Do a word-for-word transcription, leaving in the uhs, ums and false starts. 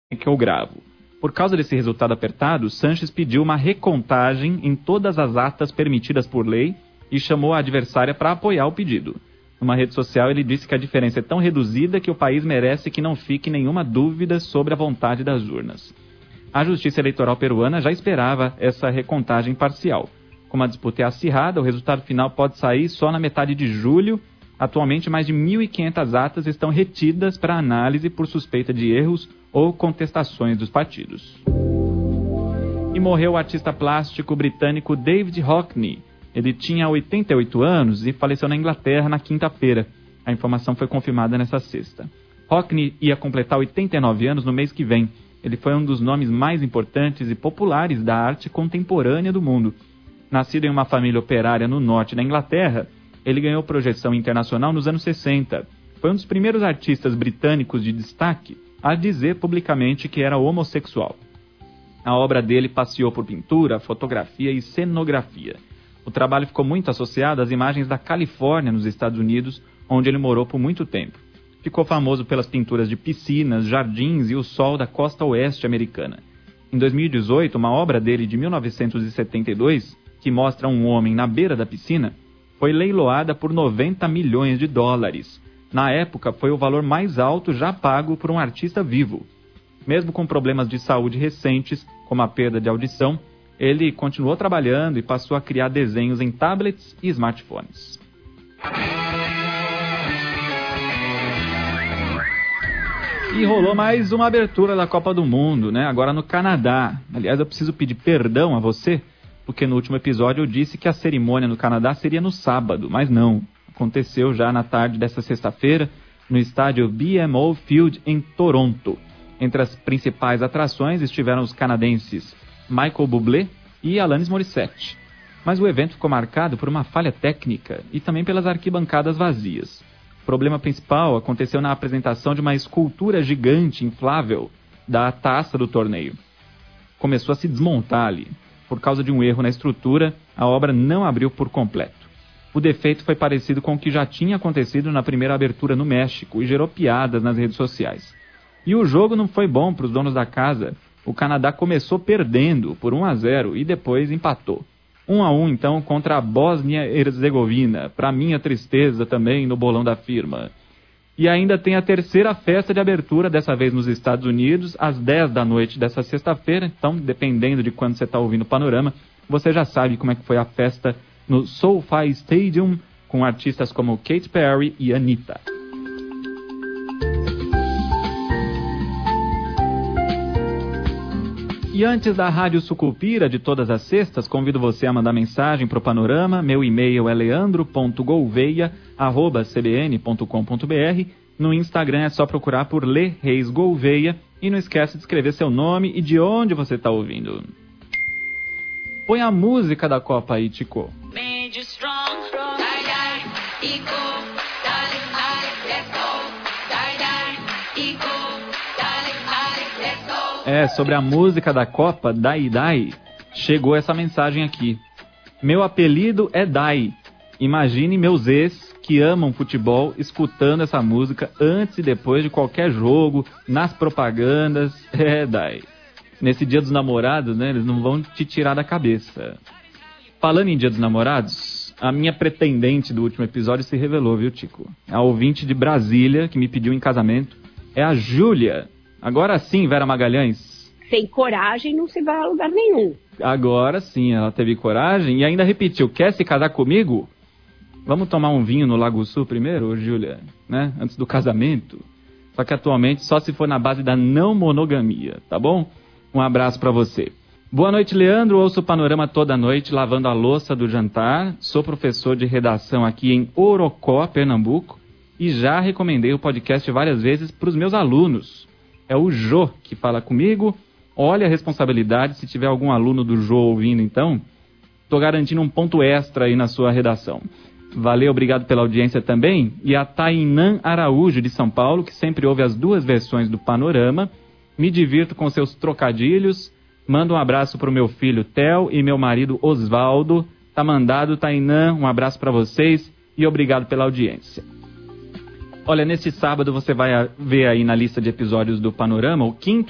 que eu gravo. Por causa desse resultado apertado, Sanches pediu uma recontagem em todas as atas permitidas por lei e chamou a adversária para apoiar o pedido. Numa rede social, ele disse que a diferença é tão reduzida que o país merece que não fique nenhuma dúvida sobre a vontade das urnas. A Justiça Eleitoral peruana já esperava essa recontagem parcial. Como a disputa é acirrada, o resultado final pode sair só na metade de julho. Atualmente, mais de mil e quinhentas atas estão retidas para análise por suspeita de erros ou contestações dos partidos. E morreu o artista plástico britânico David Hockney. Ele tinha oitenta e oito anos e faleceu na Inglaterra na quinta-feira. A informação foi confirmada nesta sexta. Hockney ia completar oitenta e nove anos no mês que vem. Ele foi um dos nomes mais importantes e populares da arte contemporânea do mundo. Nascido em uma família operária no norte da Inglaterra, ele ganhou projeção internacional nos anos sessenta. Foi um dos primeiros artistas britânicos de destaque a dizer publicamente que era homossexual. A obra dele passeou por pintura, fotografia e cenografia. O trabalho ficou muito associado às imagens da Califórnia, nos Estados Unidos, onde ele morou por muito tempo. Ficou famoso pelas pinturas de piscinas, jardins e o sol da costa oeste americana. Em dois mil e dezoito, uma obra dele de mil novecentos e setenta e dois, que mostra um homem na beira da piscina, foi leiloada por noventa milhões de dólares. Na época, foi o valor mais alto já pago por um artista vivo. Mesmo com problemas de saúde recentes, como a perda de audição, ele continuou trabalhando e passou a criar desenhos em tablets e smartphones. E rolou mais uma abertura da Copa do Mundo, né? Agora no Canadá. Aliás, eu preciso pedir perdão a você, porque no último episódio eu disse que a cerimônia no Canadá seria no sábado, mas não. Aconteceu já na tarde dessa sexta-feira, no estádio B M O Field, em Toronto. Entre as principais atrações estiveram os canadenses Michael Bublé e Alanis Morissette. Mas o evento ficou marcado por uma falha técnica e também pelas arquibancadas vazias. O problema principal aconteceu na apresentação de uma escultura gigante inflável da taça do torneio. Começou a se desmontar ali. Por causa de um erro na estrutura, a obra não abriu por completo. O defeito foi parecido com o que já tinha acontecido na primeira abertura no México e gerou piadas nas redes sociais. E o jogo não foi bom para os donos da casa. O Canadá começou perdendo por um a zero e depois empatou. um a um, então, contra a Bósnia-Herzegovina, para minha tristeza também no bolão da firma. E ainda tem a terceira festa de abertura, dessa vez nos Estados Unidos, às dez da noite dessa sexta-feira. Então, dependendo de quando você está ouvindo o Panorama, você já sabe como é que foi a festa no SoFi Stadium, com artistas como Katy Perry e Anitta. E antes da Rádio Sucupira de todas as sextas, convido você a mandar mensagem para o Panorama. Meu e-mail é leandro ponto gouveia arroba c b n ponto com ponto b r. No Instagram é só procurar por Le Reis Gouveia. E não esquece de escrever seu nome e de onde você está ouvindo. Põe a música da Copa aí, Tico. É, sobre a música da Copa, Dai Dai, chegou essa mensagem aqui. Meu apelido é Dai. Imagine meus ex que amam futebol escutando essa música antes e depois de qualquer jogo, nas propagandas. É, Dai. Nesse Dia dos Namorados, né, eles não vão te tirar da cabeça. Falando em Dia dos Namorados, a minha pretendente do último episódio se revelou, viu, Tico? A ouvinte de Brasília que me pediu em casamento é a Júlia. Agora sim, Vera Magalhães. Sem coragem não se vai a lugar nenhum. Agora sim, ela teve coragem e ainda repetiu, quer se casar comigo? Vamos tomar um vinho no Lago Sul primeiro, Júlia, né? Antes do casamento. Só que atualmente só se for na base da não monogamia, tá bom? Um abraço pra você. Boa noite, Leandro. Ouço o Panorama toda noite lavando a louça do jantar. Sou professor de redação aqui em Orocó, Pernambuco. E já recomendei o podcast várias vezes para os meus alunos. É o Jô que fala comigo. Olha a responsabilidade, se tiver algum aluno do Jô ouvindo, então, estou garantindo um ponto extra aí na sua redação. Valeu, obrigado pela audiência também. E a Tainã Araújo, de São Paulo, que sempre ouve as duas versões do Panorama. Me divirto com seus trocadilhos. Manda um abraço para o meu filho Theo e meu marido Osvaldo. Tá mandado, Tainã, um abraço para vocês e obrigado pela audiência. Olha, nesse sábado você vai ver aí na lista de episódios do Panorama o quinto